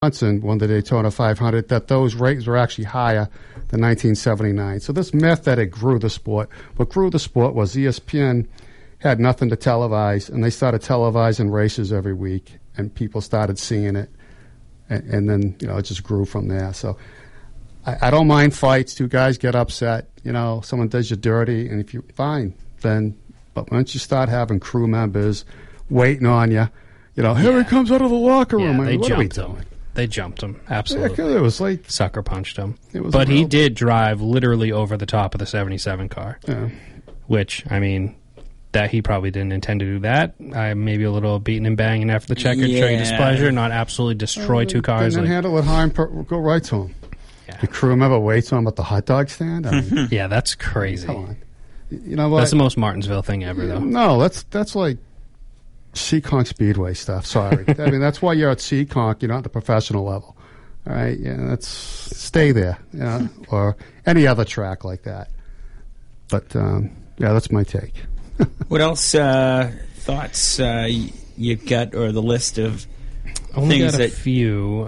Johnson won the Daytona 500, that those rates were actually higher than 1979. So this myth that it grew the sport, what grew the sport was ESPN had nothing to televise, and they started televising races every week, and people started seeing it, and then it just grew from there. So I don't mind fights. Two guys get upset, someone does you dirty, and if you fine, then. But once you start having crew members waiting on you, here he comes out of the locker room. Yeah, what are we doing? They jumped him, absolutely. It was like sucker punched him. But he did drive literally over the top of the 77 car, which, that he probably didn't intend to do that. Maybe a little beating and banging after the checkered show you displeasure, not absolutely destroy two cars. And then handle it high and go right to him. Yeah. The crew member waits on him at the hot dog stand? Yeah, that's crazy. Come on. You know what? That's the most Martinsville thing ever, though. No, that's like Seekonk Speedway stuff. Sorry. That's why you're at Seekonk. You're not at the professional level. All right? Stay there. Or any other track like that. But, that's my take. What else thoughts you got, or the list of Only things got a few.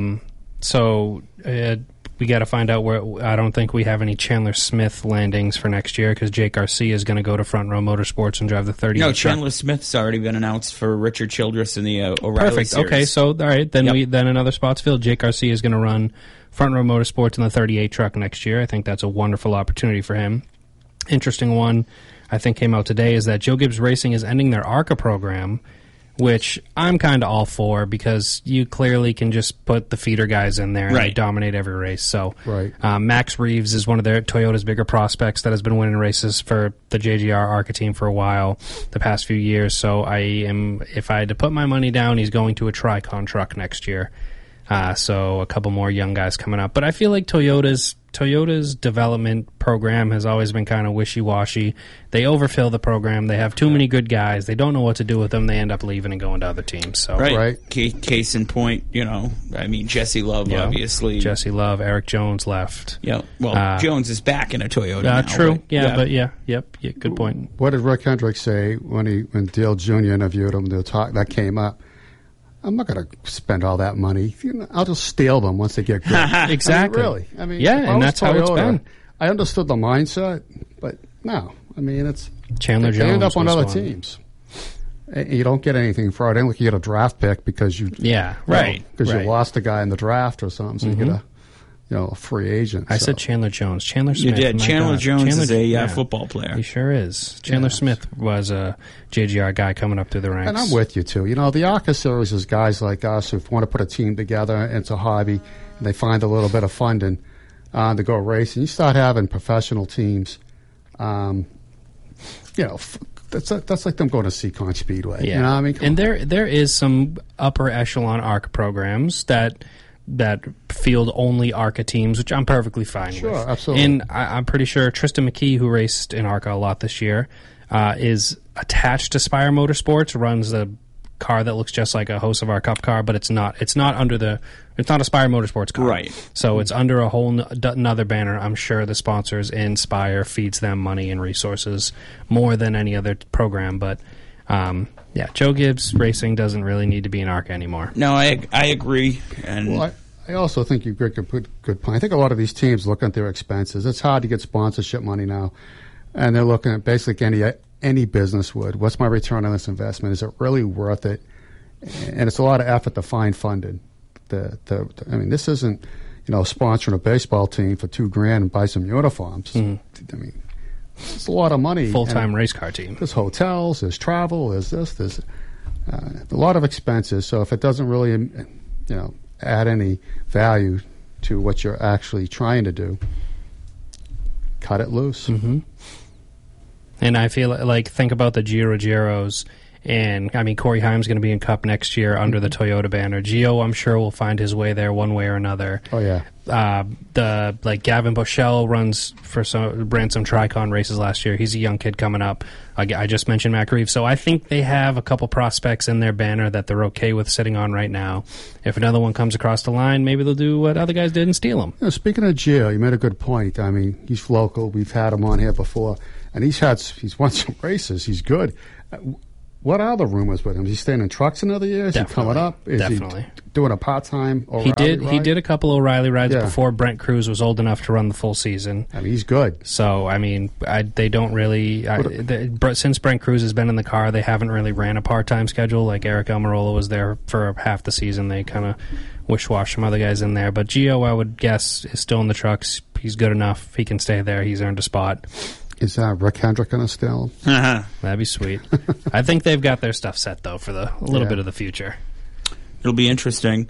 We got to find out where. I don't think we have any Chandler Smith landings for next year because Jake Garcia is going to go to Front Row Motorsports and drive the 30. No, Chandler Smith's already been announced for Richard Childress in the O'Reilly Perfect. Series. Okay, so all right, then then another spot's filled. Jake Garcia is going to run Front Row Motorsports in the 38 truck next year. I think that's a wonderful opportunity for him. Interesting one, I think, came out today is that Joe Gibbs Racing is ending their ARCA program, which I'm kind of all for because you clearly can just put the feeder guys in there and they dominate every race. So Max Reeves is one of their Toyota's bigger prospects that has been winning races for the JGR ARCA team for a while, the past few years. So if I had to put my money down, he's going to a Tricon truck next year. So a couple more young guys coming up. But I feel like Toyota's development program has always been kind of wishy-washy. They overfill the program. They have too many good guys. They don't know what to do with them. They end up leaving and going to other teams. So Case in point, Jesse Love, obviously. Jesse Love, Eric Jones left. Yeah. Well, Jones is back in a Toyota now. True. Good point. What did Rick Hendrick say when Dale Jr. interviewed him? That came up. I'm not going to spend all that money. I'll just steal them once they get good. Exactly. Really. And that's how it's been. I understood the mindset, but no. It's Chandler Jones. They end up on other teams. You don't get anything for it. I think you get a draft pick because you lost a guy in the draft or something, so you get a free agent. I said Chandler Jones. Chandler Smith. You did. Chandler Jones is a football player. He sure is. Chandler Smith was a JGR guy coming up through the ranks. And I'm with you, too. The ARCA Series is guys like us who want to put a team together, and it's a hobby, and they find a little bit of funding to go race. And you start having professional teams, that's like them going to Seekonk Speedway. Yeah. You know what I mean? And there is some upper echelon ARCA programs that field only ARCA teams, which I'm perfectly fine with. Sure, absolutely. And I'm pretty sure Tristan McKee, who raced in ARCA a lot this year, is attached to Spire Motorsports, runs a car that looks just like a Host of our Cup car, but it's not a Spire Motorsports car. Right. So it's under a whole another banner. I'm sure the sponsors in Spire feeds them money and resources more than any other program, but Joe Gibbs Racing doesn't really need to be an ARCA anymore. No, I agree. And I also think you make a good point. I think a lot of these teams look at their expenses. It's hard to get sponsorship money now, and they're looking at basically any business would. What's my return on this investment? Is it really worth it? And it's a lot of effort to find funding. This isn't sponsoring a baseball team for $2,000 and buy some uniforms. It's a lot of money. Full-time race car team. There's hotels, there's travel, there's a lot of expenses. So if it doesn't really, add any value to what you're actually trying to do, cut it loose. Mm-hmm. And I feel like, think about the Giro Giros. And, Corey Haim's going to be in Cup next year under the Toyota banner. Gio, I'm sure, will find his way there one way or another. Oh, yeah. Gavin Boschel ran some Tricon races last year. He's a young kid coming up. I just mentioned Mac Reeves. So I think they have a couple prospects in their banner that they're okay with sitting on right now. If another one comes across the line, maybe they'll do what other guys did and steal them. Speaking of Gio, you made a good point. He's local. We've had him on here before. And he's won some races. He's good. What are the rumors with him? Is he staying in trucks another year? Is he coming up? Is Definitely. he doing a part-time O'Reilly He did a couple of O'Reilly rides Yeah. before Brent Cruz was old enough to run the full season. I mean, he's good. So, I mean, they don't really... since Brent Cruz has been in the car, they haven't really ran a part-time schedule. Like Eric Almirola was there for half the season. They kind of wish-wash some other guys in there. But Gio, I would guess, is still in the trucks. He's good enough. He can stay there. He's earned a spot. Is Rick Hendrick going to still? That'd be sweet. I think they've got their stuff set, though, for a little bit of the future. It'll be interesting.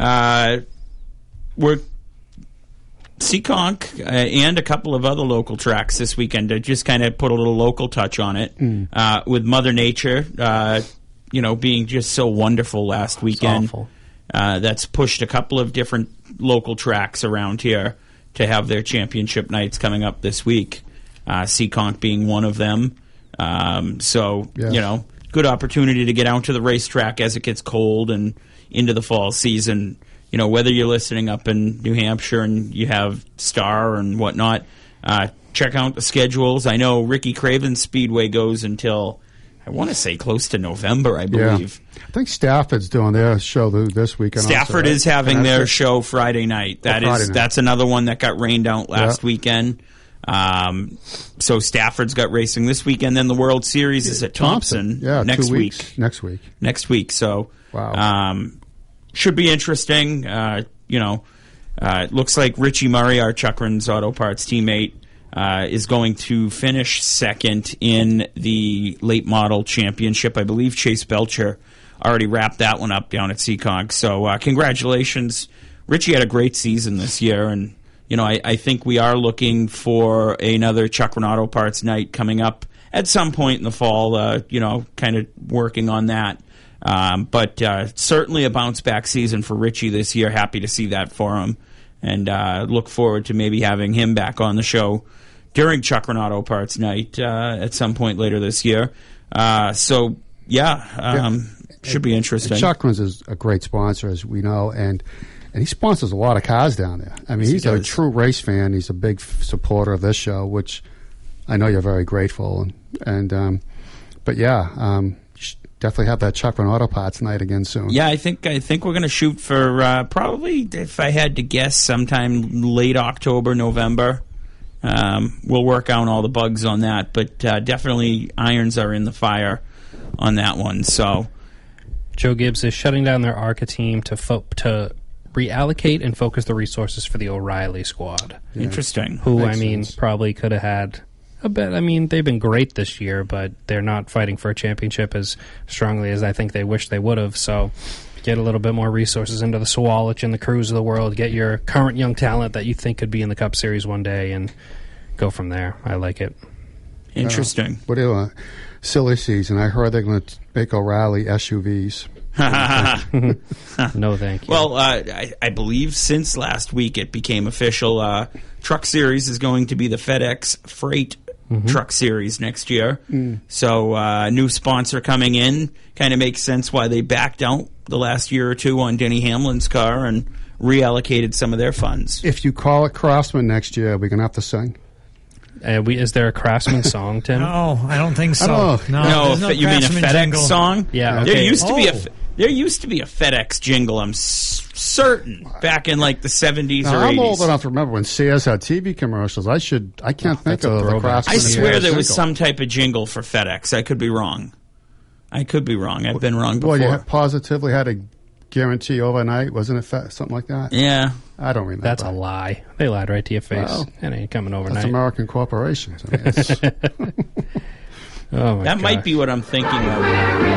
We're Seekonk and a couple of other local tracks this weekend to just kind of put a little local touch on it. With Mother Nature, being just so wonderful last weekend. It's awful. That's pushed a couple of different local tracks around here to have their championship nights coming up this week. Seekonk being one of them. Good opportunity to get out to the racetrack as it gets cold and into the fall season. Whether you're listening up in New Hampshire and you have Star and whatnot, check out the schedules. I know Ricky Craven's Speedway goes until, I want to say, close to November, I believe. Yeah. I think Stafford's doing their show this weekend. Stafford is having their show Friday night. That's another one that got rained out last weekend. So Stafford's got racing this weekend. Then the World Series is at Thompson next week. Next week. So should be interesting. It looks like Richie Murray, our Chuckran's Auto Parts teammate, is going to finish second in the late model championship. I believe Chase Belcher already wrapped that one up down at Seekonk. So congratulations. Richie had a great season this year, and I think we are looking for another Chuckran Auto Parts night coming up at some point in the fall, kind of working on that. But certainly a bounce-back season for Richie this year. Happy to see that for him. And look forward to maybe having him back on the show during Chuckran Auto Parts night at some point later this year. Should be interesting. Chuckran's is a great sponsor, as we know, and he sponsors a lot of cars down there. I mean, he's a true race fan. He's a big supporter of this show, which I know you're very grateful. You should definitely have that Chuckran Auto Parts night again soon. Yeah, I think we're going to shoot for probably, if I had to guess, sometime late October, November. We'll work out all the bugs on that, but definitely irons are in the fire on that one. So, Joe Gibbs is shutting down their ARCA team to reallocate and focus the resources for the O'Reilly squad. Yeah. Interesting. Who, probably could have had a bit. I mean, they've been great this year, but they're not fighting for a championship as strongly as I think they wish they would have. So get a little bit more resources into the Sawalich and the Cruz of the world. Get your current young talent that you think could be in the Cup Series one day and go from there. I like it. Interesting. What do you want? Silly season. I heard they're going to make O'Reilly SUVs. No, thank you. Well, I believe since last week it became official. Truck Series is going to be the FedEx Freight Truck Series next year. So new sponsor coming in. Kind of makes sense why they backed out the last year or two on Denny Hamlin's car and reallocated some of their funds. If you call it Craftsman next year, we're going to have to sing. Is there a Craftsman song, Tim? No, I don't think so. No, you mean a FedEx jingle. song? Yeah. Okay. There used to be a FedEx jingle, I'm certain, back in like the 70s or 80s. I'm old enough to remember when Sears had TV commercials. I can't think of the Craftsman. I swear there was some type of jingle for FedEx. I could be wrong. I've been wrong before. Well, you positively had a guarantee overnight, wasn't it? Something like that? Yeah. I don't remember. That's a lie. They lied right to your face. Well, it ain't coming overnight. That's American corporations. That might be what I'm thinking of.